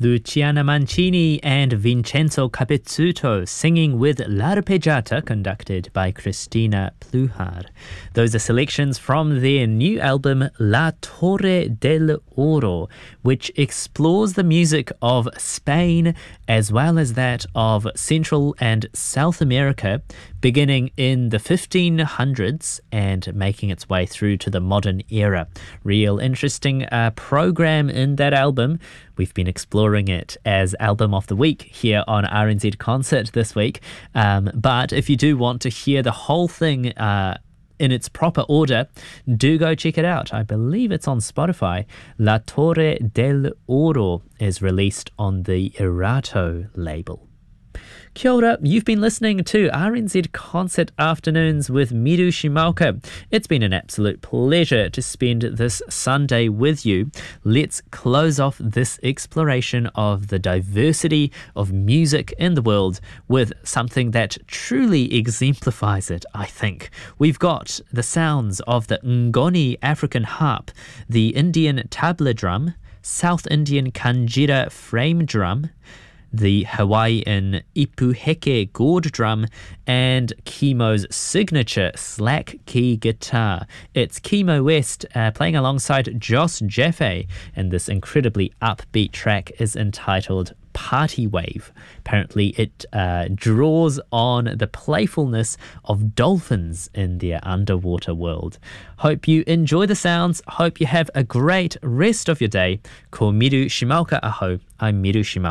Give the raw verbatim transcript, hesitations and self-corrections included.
Luciana Mancini and Vincenzo Capezzuto singing with L'Arpeggiata, conducted by Cristina Pluhar. Those are selections from their new album La Torre del Oro, which explores the music of Spain as well as that of Central and South America, beginning in the fifteen hundreds and making its way through to the modern era. Real interesting uh, program in that album. We've been exploring it as Album of the Week here on R N Z Concert this week. Um, but if you do want to hear the whole thing uh, in its proper order, do go check it out. I believe it's on Spotify. La Torre del Oro is released on the Erato label. Kia ora, you've been listening to R N Z Concert Afternoons with Miru Shimaoka. It's been an absolute pleasure to spend this Sunday with you. Let's close off this exploration of the diversity of music in the world with something that truly exemplifies it, I think. We've got the sounds of the Ngoni African harp, the Indian tabla drum, South Indian kanjira frame drum, the Hawaiian ipuheke gourd drum, and Kimo's signature slack key guitar. It's Kimo West uh, playing alongside Joss Jaffe, and this incredibly upbeat track is entitled Party Wave. Apparently it uh, draws on the playfulness of dolphins in their underwater world. Hope you enjoy the sounds. Hope you have a great rest of your day. Ko Miru Shimaoka aho. I'm Miru Shimaoka.